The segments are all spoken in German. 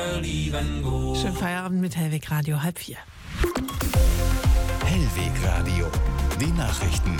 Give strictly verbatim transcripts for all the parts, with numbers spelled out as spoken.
Schönen Feierabend mit Hellweg Radio, halb vier. Hellweg Radio, die Nachrichten.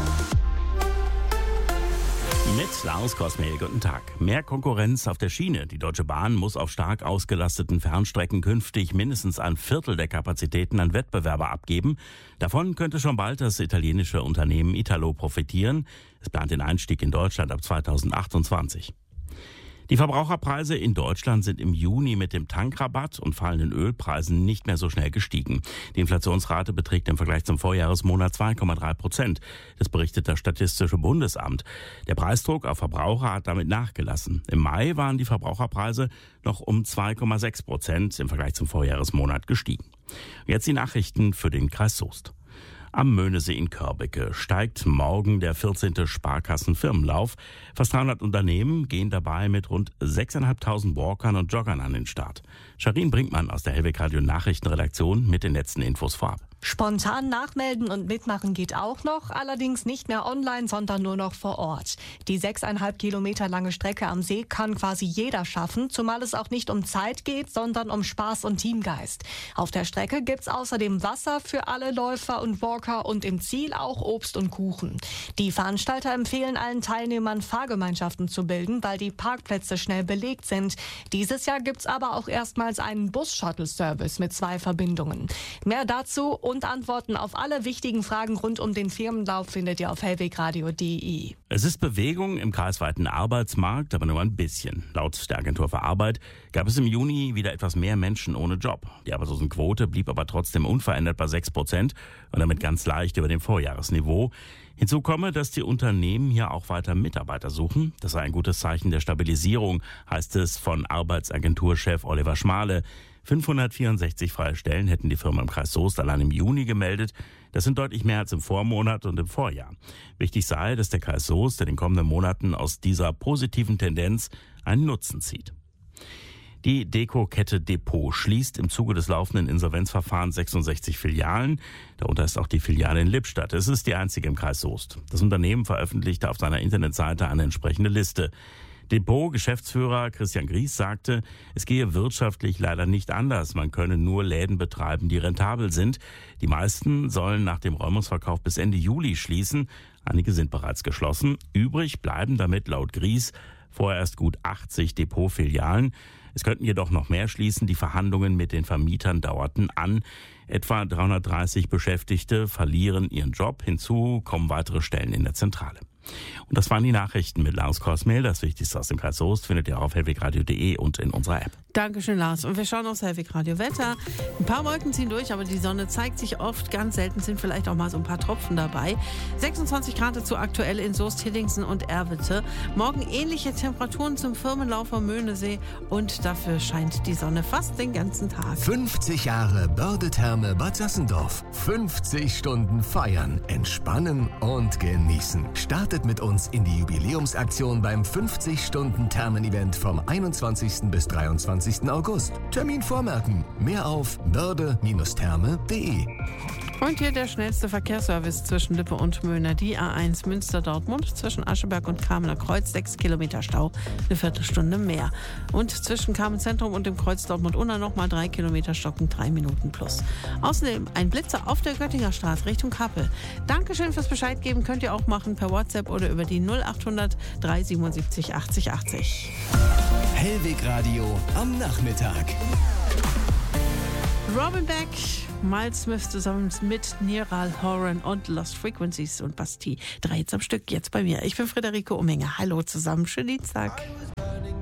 Mit Lars Kosmehl, guten Tag. Mehr Konkurrenz auf der Schiene. Die Deutsche Bahn muss auf stark ausgelasteten Fernstrecken künftig mindestens ein Viertel der Kapazitäten an Wettbewerber abgeben. Davon könnte schon bald das italienische Unternehmen Italo profitieren. Es plant den Einstieg in Deutschland ab zweitausendachtundzwanzig. Die Verbraucherpreise in Deutschland sind im Juni mit dem Tankrabatt und fallenden Ölpreisen nicht mehr so schnell gestiegen. Die Inflationsrate beträgt im Vergleich zum Vorjahresmonat zwei Komma drei Prozent. Das berichtet das Statistische Bundesamt. Der Preisdruck auf Verbraucher hat damit nachgelassen. Im Mai waren die Verbraucherpreise noch um zwei Komma sechs Prozent im Vergleich zum Vorjahresmonat gestiegen. Jetzt die Nachrichten für den Kreis Soest. Am Möhnesee in Körbecke steigt morgen der vierzehnte Sparkassenfirmenlauf. Fast dreihundert Unternehmen gehen dabei mit rund sechstausendfünfhundert Walkern und Joggern an den Start. Sharin Brinkmann aus der Hellweg Radio Nachrichtenredaktion mit den letzten Infos vorab. Spontan nachmelden und mitmachen geht auch noch, allerdings nicht mehr online, sondern nur noch vor Ort. Die sechseinhalb Kilometer lange Strecke am See kann quasi jeder schaffen, zumal es auch nicht um Zeit geht, sondern um Spaß und Teamgeist. Auf der Strecke gibt's außerdem Wasser für alle Läufer und Walker und im Ziel auch Obst und Kuchen. Die Veranstalter empfehlen allen Teilnehmern, Fahrgemeinschaften zu bilden, weil die Parkplätze schnell belegt sind. Dieses Jahr gibt's aber auch erstmals einen Bus-Shuttle-Service mit zwei Verbindungen. Mehr dazu und Antworten auf alle wichtigen Fragen rund um den Firmenlauf findet ihr auf hellwegradio punkt de. Es ist Bewegung im kreisweiten Arbeitsmarkt, aber nur ein bisschen. Laut der Agentur für Arbeit gab es im Juni wieder etwas mehr Menschen ohne Job. Die Arbeitslosenquote blieb aber trotzdem unverändert bei sechs Prozent und damit ganz leicht über dem Vorjahresniveau. Hinzu komme, dass die Unternehmen hier auch weiter Mitarbeiter suchen. Das sei ein gutes Zeichen der Stabilisierung, heißt es von Arbeitsagenturchef Oliver Schmale. fünfhundertvierundsechzig freie Stellen hätten die Firmen im Kreis Soest allein im Juni gemeldet. Das sind deutlich mehr als im Vormonat und im Vorjahr. Wichtig sei, dass der Kreis Soest in den kommenden Monaten aus dieser positiven Tendenz einen Nutzen zieht. Die Deko-Kette Depot schließt im Zuge des laufenden Insolvenzverfahrens sechsundsechzig Filialen. Darunter ist auch die Filiale in Lippstadt. Es ist die einzige im Kreis Soest. Das Unternehmen veröffentlichte auf seiner Internetseite eine entsprechende Liste. Depot-Geschäftsführer Christian Gries sagte, es gehe wirtschaftlich leider nicht anders. Man könne nur Läden betreiben, die rentabel sind. Die meisten sollen nach dem Räumungsverkauf bis Ende Juli schließen. Einige sind bereits geschlossen. Übrig bleiben damit laut Gries vorerst gut achtzig Depot-Filialen. Es könnten jedoch noch mehr schließen. Die Verhandlungen mit den Vermietern dauerten an. Etwa dreihundertdreißig Beschäftigte verlieren ihren Job. Hinzu kommen weitere Stellen in der Zentrale. Und das waren die Nachrichten mit Lars Kosmehl. Das Wichtigste aus dem Kreis Soest findet ihr auch auf hellwegradio punkt de und in unserer App. Dankeschön, Lars. Und wir schauen aufs Hellweg Radio Wetter. Ein paar Wolken ziehen durch, aber die Sonne zeigt sich oft. Ganz selten sind vielleicht auch mal so ein paar Tropfen dabei. sechsundzwanzig Grad dazu aktuell in Soest, Hillingsen und Erwitte. Morgen ähnliche Temperaturen zum Firmenlauf am Möhnesee und dafür scheint die Sonne fast den ganzen Tag. fünfzig Jahre Börde-Therme Bad Sassendorf. fünfzig Stunden feiern, entspannen und genießen. Startet mit uns in die Jubiläumsaktion beim fünfzig-Stunden-Thermen-Event vom einundzwanzigsten bis dreiundzwanzigsten August. Termin vormerken. Mehr auf börde Therme punkt de. Und hier der schnellste Verkehrsservice zwischen Lippe und Möhne. Die A eins Münster-Dortmund zwischen Ascheberg und Kamener Kreuz, sechs Kilometer Stau, eine Viertelstunde mehr. Und zwischen Kamen Zentrum und dem Kreuz Dortmund-Unna nochmal drei Kilometer stocken, drei Minuten plus. Außerdem ein Blitzer auf der Göttinger Straße Richtung Kappel. Dankeschön fürs Bescheid geben, könnt ihr auch machen per WhatsApp oder über die null achthundert dreihundertsiebenundsiebzig achtzig achtzig. Hellweg Radio am Nachmittag. Robin Beck, Miles Smith zusammen mit Niral Horan und Lost Frequencies und Basti. Drei jetzt am Stück, jetzt bei mir. Ich bin Friederike Ominger. Hallo zusammen, schönen Dienstag.